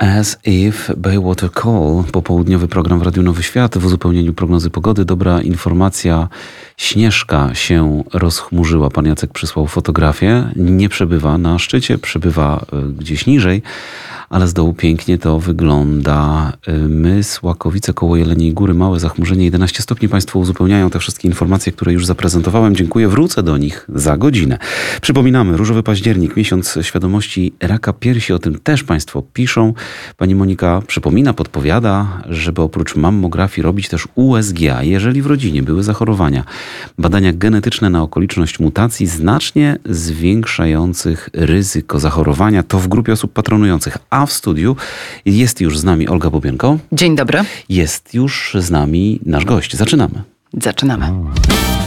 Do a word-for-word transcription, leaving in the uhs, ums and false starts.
As If, Baywater Call, popołudniowy program w Radiu Nowy Świat w uzupełnieniu prognozy pogody. Dobra informacja, Śnieżka się rozchmurzyła. Pan Jacek przysłał fotografię. Nie przebywa na szczycie, przebywa gdzieś niżej, ale z dołu pięknie to wygląda. Mys, Łakowice koło Jeleniej Góry, małe zachmurzenie, jedenaście stopni. Państwo uzupełniają te wszystkie informacje, które już zaprezentowałem. Dziękuję, wrócę do nich za godzinę. Przypominamy, różowy październik, miesiąc świadomości raka piersi, o tym też Państwo piszą. Pani Monika przypomina, podpowiada, żeby oprócz mammografii robić też U S G, a jeżeli w rodzinie były zachorowania, badania genetyczne na okoliczność mutacji znacznie zwiększających ryzyko zachorowania, to w grupie osób patronujących. A w studiu jest już z nami Olga Bobienko. Dzień dobry. Jest już z nami nasz gość. Zaczynamy. Zaczynamy.